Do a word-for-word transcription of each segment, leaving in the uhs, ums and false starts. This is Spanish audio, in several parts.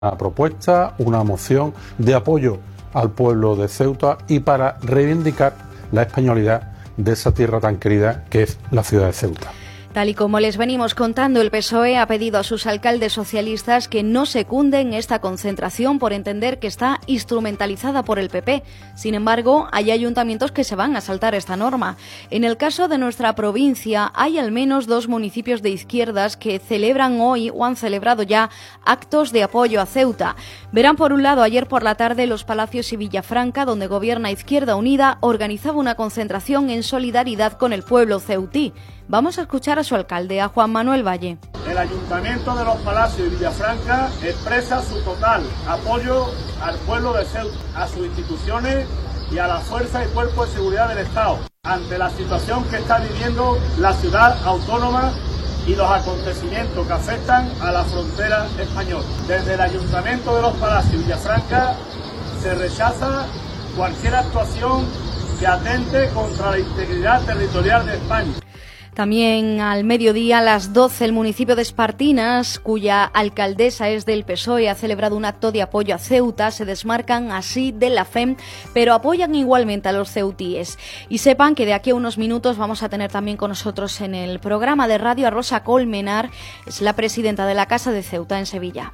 Una propuesta, una moción de apoyo al pueblo de Ceuta y para reivindicar la españolidad de esa tierra tan querida que es la ciudad de Ceuta. Tal y como les venimos contando, el P S O E ha pedido a sus alcaldes socialistas que no secunden esta concentración por entender que está instrumentalizada por el P P. Sin embargo, hay ayuntamientos que se van a saltar esta norma. En el caso de nuestra provincia, hay al menos dos municipios de izquierdas que celebran hoy o han celebrado ya actos de apoyo a Ceuta. Verán, por un lado, ayer por la tarde Los Palacios y Villafranca, donde gobierna Izquierda Unida, organizaba una concentración en solidaridad con el pueblo ceutí. Vamos a escuchar a su alcalde, a Juan Manuel Valle. El Ayuntamiento de Los Palacios y Villafranca expresa su total apoyo al pueblo de Ceuta, a sus instituciones y a la fuerza y cuerpo de seguridad del Estado, ante la situación que está viviendo la ciudad autónoma y los acontecimientos que afectan a la frontera española. Desde el Ayuntamiento de Los Palacios y Villafranca se rechaza cualquier actuación que atente contra la integridad territorial de España. También al mediodía, a las doce, el municipio de Espartinas, cuya alcaldesa es del P S O E, ha celebrado un acto de apoyo a Ceuta. Se desmarcan así de la F E M, pero apoyan igualmente a los ceutíes. Y sepan que de aquí a unos minutos vamos a tener también con nosotros en el programa de radio a Rosa Colmenar, es la presidenta de la Casa de Ceuta en Sevilla.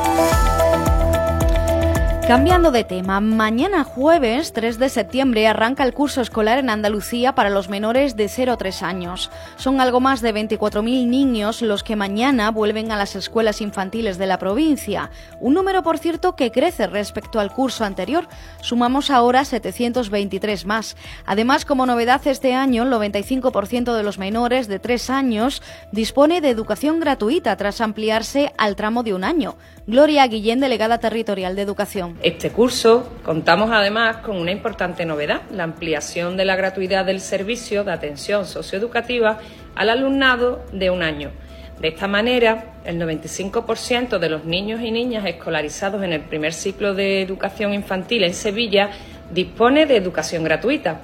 Cambiando de tema, mañana jueves tres de septiembre arranca el curso escolar en Andalucía para los menores de cero a tres años. Son algo más de veinticuatro mil niños los que mañana vuelven a las escuelas infantiles de la provincia. Un número, por cierto, que crece respecto al curso anterior. Sumamos ahora setecientos veintitrés más. Además, como novedad este año, el noventa y cinco por ciento de los menores de tres años dispone de educación gratuita tras ampliarse al tramo de un año. Gloria Guillén, delegada territorial de Educación. Este curso contamos además con una importante novedad, la ampliación de la gratuidad del servicio de atención socioeducativa al alumnado de un año. De esta manera, el noventa y cinco por ciento de los niños y niñas escolarizados en el primer ciclo de educación infantil en Sevilla dispone de educación gratuita.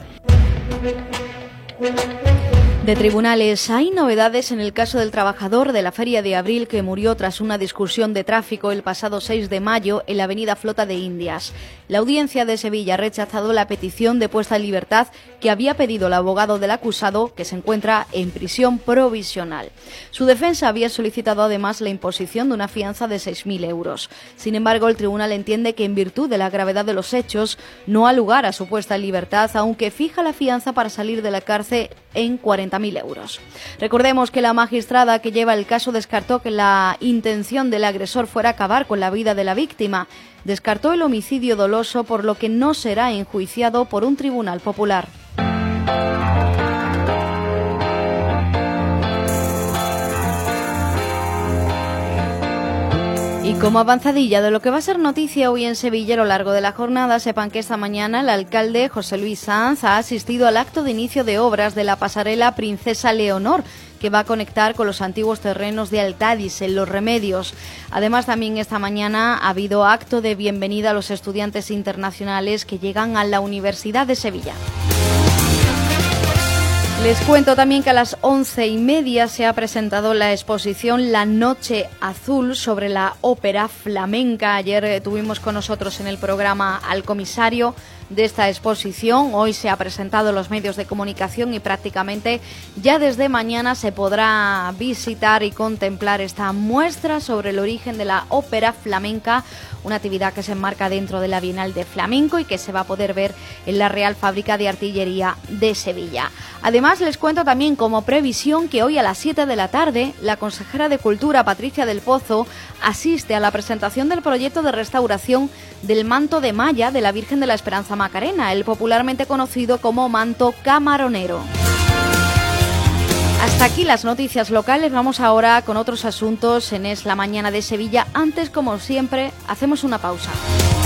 De tribunales, hay novedades en el caso del trabajador de la Feria de Abril que murió tras una discusión de tráfico el pasado seis de mayo en la avenida Flota de Indias. La audiencia de Sevilla ha rechazado la petición de puesta en libertad que había pedido el abogado del acusado, que se encuentra en prisión provisional. Su defensa había solicitado además la imposición de una fianza de seis mil euros. Sin embargo, el tribunal entiende que en virtud de la gravedad de los hechos no ha lugar a su puesta en libertad, aunque fija la fianza para salir de la cárcel en cuarenta mil euros. Recordemos que la magistrada que lleva el caso descartó que la intención del agresor fuera acabar con la vida de la víctima. Descartó el homicidio doloso, por lo que no será enjuiciado por un tribunal popular. Y como avanzadilla de lo que va a ser noticia hoy en Sevilla a lo largo de la jornada, sepan que esta mañana el alcalde José Luis Sanz ha asistido al acto de inicio de obras de la pasarela Princesa Leonor, que va a conectar con los antiguos terrenos de Altadis en Los Remedios. Además, también esta mañana ha habido acto de bienvenida a los estudiantes internacionales que llegan a la Universidad de Sevilla. Les cuento también que a las once y media se ha presentado la exposición La Noche Azul sobre la ópera flamenca. Ayer eh, tuvimos con nosotros en el programa al comisario de esta exposición. Hoy se ha presentado en los medios de comunicación y prácticamente ya desde mañana se podrá visitar y contemplar esta muestra sobre el origen de la ópera flamenca, una actividad que se enmarca dentro de la Bienal de Flamenco y que se va a poder ver en la Real Fábrica de Artillería de Sevilla. Además, les cuento también como previsión que hoy a las siete de la tarde la consejera de Cultura, Patricia del Pozo, asiste a la presentación del proyecto de restauración del manto de malla de la Virgen de la Esperanza Macarena, el popularmente conocido como manto camaronero. Hasta aquí las noticias locales. Vamos ahora con otros asuntos en Es la Mañana de Sevilla. Antes, como siempre, hacemos una pausa.